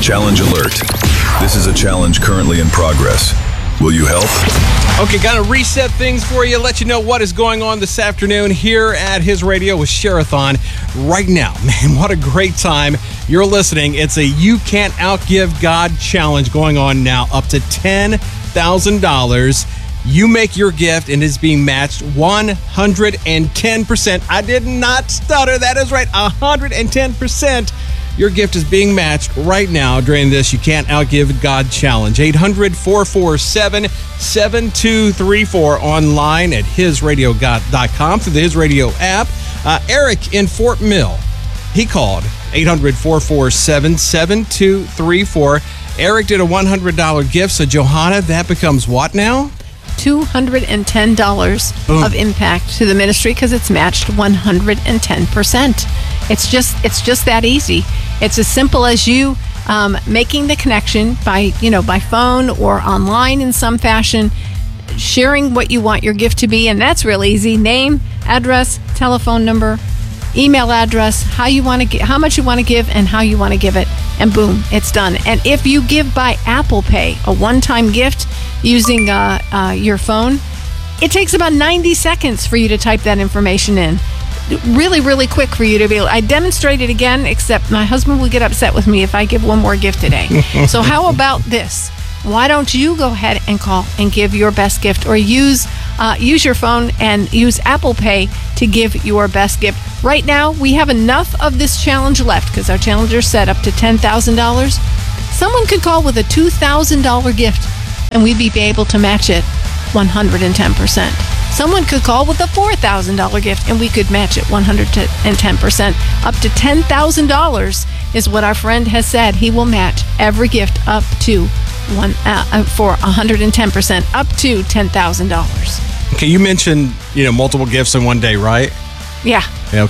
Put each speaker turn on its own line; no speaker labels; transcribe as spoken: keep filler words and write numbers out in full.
Challenge alert. This is a challenge currently in progress. Will you help?
Okay, gotta reset things for you, let you know what is going on this afternoon here at His Radio with Share-a-thon right now. Man, what a great time. You're listening. It's a You Can't Outgive God challenge going on now, up to ten thousand dollars. You make your gift and it's being matched one hundred ten percent. I did not stutter. That is right, one hundred ten percent. Your gift is being matched right now during this You Can't Outgive God challenge. eight hundred, four four seven, seven two three four, online at his radio dot com through the His Radio app. Uh, Eric in Fort Mill, he called eight hundred, four four seven, seven two three four. Eric did a one hundred dollars gift, so Johanna, that becomes what now?
two hundred ten dollars
Boom.
Of impact to the ministry because it's matched one hundred ten percent. It's just it's just that easy. It's as simple as you um, making the connection by, you know, by phone or online in some fashion, sharing what you want your gift to be, and that's real easy. Name, address, telephone number, email address, how you want to get, how much you want to give, and how you want to give it, and boom, it's done. And if you give by Apple Pay, a one-time gift using uh, uh, your phone, it takes about ninety seconds for you to type that information in. Really, really quick for you to be able. I demonstrated again, except my husband will get upset with me if I give one more gift today. So how about this? Why don't you go ahead and call and give your best gift, or use uh, use your phone and use Apple Pay to give your best gift. Right now, we have enough of this challenge left because our challenge is set up to ten thousand dollars. Someone could call with a two thousand dollars gift, and we'd be able to match it one hundred ten percent. Someone could call with a four thousand dollars gift, and we could match it one hundred ten percent. Up to ten thousand dollars is what our friend has said. He will match every gift up to one uh, for one hundred ten percent, up to ten thousand dollars.
Okay, you mentioned, you know, multiple gifts in one day, right?
Yeah.
Okay,